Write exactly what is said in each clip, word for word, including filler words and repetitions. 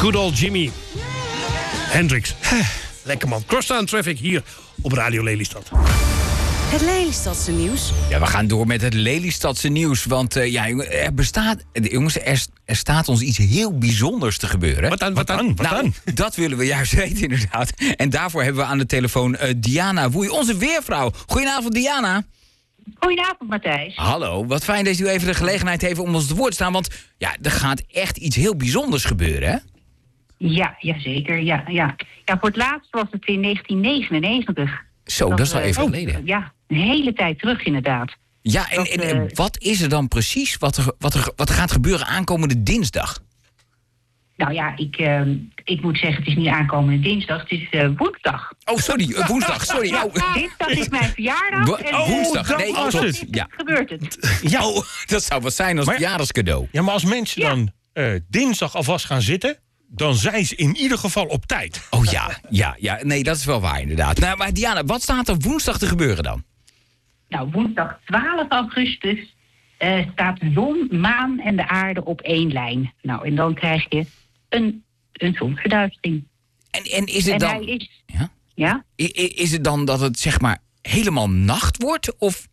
Good old Jimi Hendrix. Lekker man. Crosstown Traffic hier op Radio Lelystad. Het Lelystadse nieuws. Ja, we gaan door met het Lelystadse nieuws. Want uh, ja, er bestaat, jongens, er, er staat ons iets heel bijzonders te gebeuren. Wat dan? Wat dan? Wat nou, dan? Dat willen we juist weten, inderdaad. En daarvoor hebben we aan de telefoon uh, Diana Woei, onze weervrouw. Goedenavond, Diana. Goedenavond, Matthijs. Hallo, wat fijn dat u even de gelegenheid heeft om ons te woord te staan. Want ja, er gaat echt iets heel bijzonders gebeuren, hè? Ja, jazeker. Ja, ja. ja, voor het laatst was het in negentien negenennegentig. Zo, dat, dat is al even uh, geleden. Ja, een hele tijd terug inderdaad. Ja, en, dat, en, en uh, wat is er dan precies wat er, wat er, wat er gaat gebeuren aankomende dinsdag? Nou ja, ik, uh, ik moet zeggen, het is niet aankomende dinsdag, het is uh, woensdag. Oh, sorry, uh, woensdag, sorry. Ja, oh. dinsdag is mijn verjaardag. Wo- en oh, woensdag, uh, nee, woensdag klopt. is het, Ja. gebeurt het. Ja, oh, dat zou wat zijn als Maar- verjaardagscadeau. Ja, maar als mensen Ja. dan uh, dinsdag alvast gaan zitten, dan zijn ze in ieder geval op tijd. Oh ja, ja, ja, nee, dat is wel waar inderdaad. Nou, maar Diana, wat staat er woensdag te gebeuren dan? Nou, woensdag twaalf augustus uh, staat de zon, maan en de aarde op één lijn. Nou, en dan krijg je een, een zonsverduistering. En, en is het En dan... hij is... Ja? Ja? I- i- Is het dan dat het zeg maar helemaal nacht wordt? Of...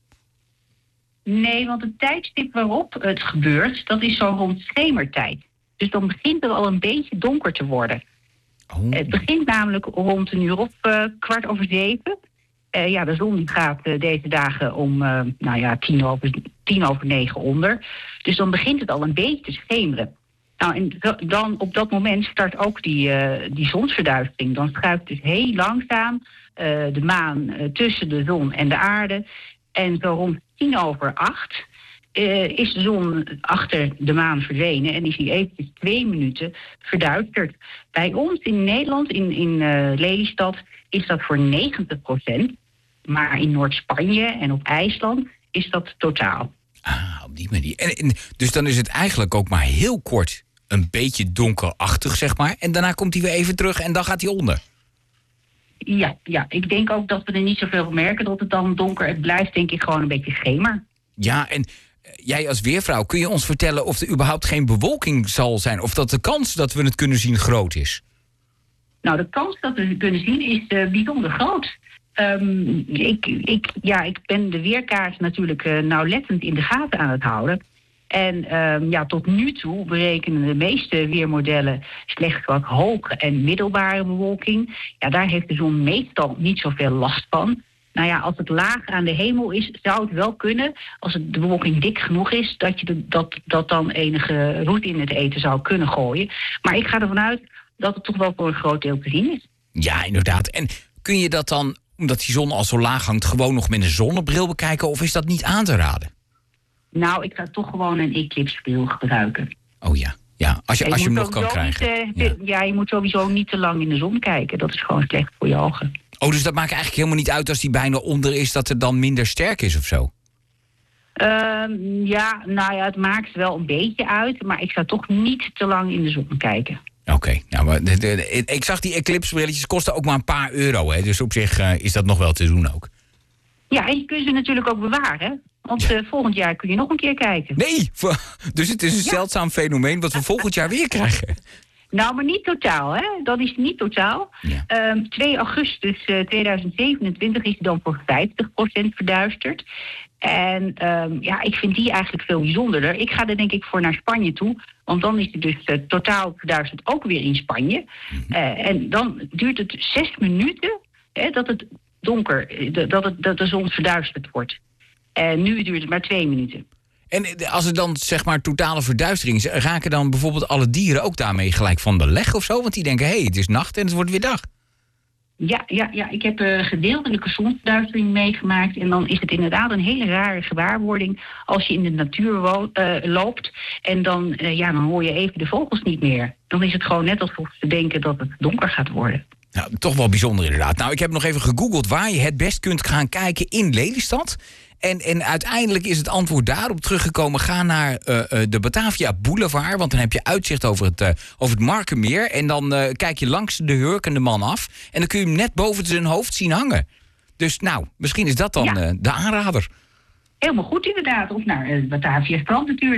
Nee, want het tijdstip waarop het gebeurt, dat is zo rond schemertijd. Dus dan begint het al een beetje donker te worden. Oh. Het begint namelijk rond een uur of uh, kwart over zeven. Uh, ja, de zon die gaat uh, deze dagen om uh, nou ja, tien over, tien over negen onder. Dus dan begint het al een beetje te schemeren. Nou, en dan op dat moment start ook die, uh, die zonsverduistering. Dan schuift dus heel langzaam uh, de maan uh, tussen de zon en de aarde. En zo rond tien over acht uh, is de zon achter de maan verdwenen. En is die eventjes twee minuten verduisterd. Bij ons in Nederland, in, in uh, Lelystad, is dat voor negentig procent. Maar in Noord-Spanje en op IJsland is dat totaal. Ah, op die manier. En, en, dus dan is het eigenlijk ook maar heel kort een beetje donkerachtig, zeg maar. En daarna komt hij weer even terug en dan gaat hij onder. Ja, ja, ik denk ook dat we er niet zoveel van merken dat het dan donker. Het blijft denk ik gewoon een beetje schemer. Ja, en uh, jij als weervrouw, kun je ons vertellen of er überhaupt geen bewolking zal zijn? Of dat de kans dat we het kunnen zien groot is? Nou, de kans dat we het kunnen zien is uh, bijzonder groot. Um, ik, ik, ja, ik ben de weerkaart natuurlijk uh, nauwlettend in de gaten aan het houden. En um, ja, tot nu toe berekenen de meeste weermodellen slechts wat hoge en middelbare bewolking. Ja, daar heeft de zon meestal niet zoveel last van. Nou ja, als het laag aan de hemel is, zou het wel kunnen, als het, de bewolking dik genoeg is, dat je de, dat, dat dan enige roet in het eten zou kunnen gooien. Maar ik ga ervan uit dat het toch wel voor een groot deel te zien is. Ja, inderdaad. En kun je dat dan, omdat die zon al zo laag hangt, gewoon nog met een zonnebril bekijken? Of is dat niet aan te raden? Nou, ik ga toch gewoon een eclipsebril gebruiken. Oh ja, ja. Als je, als je hem nog kan sowieso krijgen. Niet, uh, ja. te, ja, je moet sowieso niet te lang in de zon kijken. Dat is gewoon slecht voor je ogen. Oh, dus dat maakt eigenlijk helemaal niet uit als die bijna onder is, dat het dan minder sterk is of zo? Uh, ja, nou ja, het maakt wel een beetje uit. Maar ik zou toch niet te lang in de zon kijken. Oké, okay, nou, maar de, de, de, ik zag die eclipsebrilletjes kosten ook maar een paar euro. Hè, dus op zich uh, is dat nog wel te doen ook. Ja, en je kunt ze natuurlijk ook bewaren. Want uh, volgend jaar kun je nog een keer kijken. Nee, dus het is een Ja. zeldzaam fenomeen wat we volgend jaar weer krijgen. Nou, maar niet totaal, hè? Dat is niet totaal. Ja. Um, twee augustus uh, tweeduizend zevenentwintig is hij dan voor vijftig procent verduisterd. En um, ja, ik vind die eigenlijk veel bijzonderder. Ik ga er denk ik voor naar Spanje toe. Want dan is het dus uh, totaal verduisterd ook weer in Spanje. Mm-hmm. Uh, en dan duurt het zes minuten hè, dat het donker, dat, het, dat de zon verduisterd wordt. En nu duurt het maar twee minuten. En als het dan zeg maar totale verduistering is, raken dan bijvoorbeeld alle dieren ook daarmee gelijk van de leg of zo? Want die denken, hé, hey, het is nacht en het wordt weer dag. Ja, ja, ja. ik heb uh, gedeeltelijke zonsverduistering meegemaakt. En dan is het inderdaad een hele rare gewaarwording als je in de natuur wo- uh, loopt. En dan, uh, ja, dan hoor je even de vogels niet meer. Dan is het gewoon net alsof ze denken dat het donker gaat worden. Nou, toch wel bijzonder inderdaad. Nou, ik heb nog even gegoogeld waar je het best kunt gaan kijken in Lelystad. En, en uiteindelijk is het antwoord daarop teruggekomen. Ga naar uh, uh, de Batavia Boulevard. Want dan heb je uitzicht over het, uh, over het Markenmeer. En dan uh, kijk je langs de hurkende man af. En dan kun je hem net boven zijn hoofd zien hangen. Dus nou, misschien is dat dan ja. uh, de aanrader. Helemaal goed inderdaad. Of naar uh, Batavia Strand natuurlijk.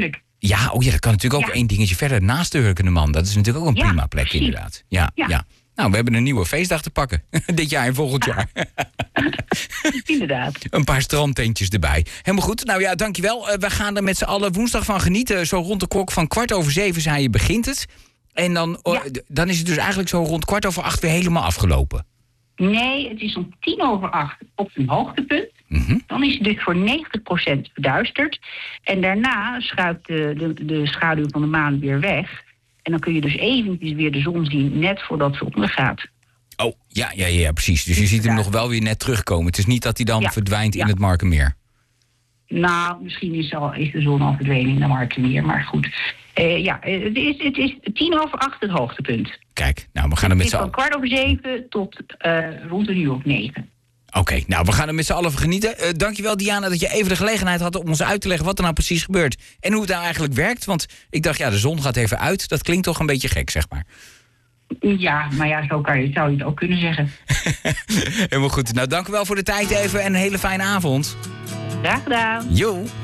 Ja, oh ja, dat kan natuurlijk ook Ja. één dingetje verder. Naast de Hurkenman. Dat is natuurlijk ook een Ja, prima plek, precies. inderdaad. Ja, ja. Ja. Nou, we hebben een nieuwe feestdag te pakken. Dit jaar en volgend jaar. Inderdaad. Een paar strandtentjes erbij. Helemaal goed. Nou ja, dankjewel. Uh, we gaan er met z'n allen woensdag van genieten. Zo rond de klok van kwart over zeven, zei je, begint het. En dan, uh, Ja. d- dan is het dus eigenlijk zo rond kwart over acht weer helemaal afgelopen. Nee, het is om tien over acht op zijn hoogtepunt. Mhm. Dan is het dus voor negentig procent verduisterd. En daarna schuift de, de, de schaduw van de maan weer weg. En dan kun je dus eventjes weer de zon zien, net voordat ze ondergaat. Oh, ja, ja, ja, precies. Dus je ziet hem nog wel weer net terugkomen. Het is niet dat hij dan Ja. verdwijnt in Ja. het Markenmeer. Nou, misschien is, al, is de zon al verdwenen in de Markenmeer, maar goed. Eh, ja, eh, het is, het is tien over acht het hoogtepunt. Kijk, nou, we gaan er Het met is z'n van allen... kwart over zeven tot eh, rond een uur of negen. Oké, nou, we gaan er met z'n allen van genieten. Uh, dankjewel, Diana, dat je even de gelegenheid had om ons uit te leggen wat er nou precies gebeurt. En hoe het nou eigenlijk werkt. Want ik dacht, ja, de zon gaat even uit. Dat klinkt toch een beetje gek, zeg maar. Ja, maar ja, zo kan je, zou je het ook kunnen zeggen. Helemaal goed. Nou, dank u wel voor de tijd even en een hele fijne avond. Graag gedaan. Jo.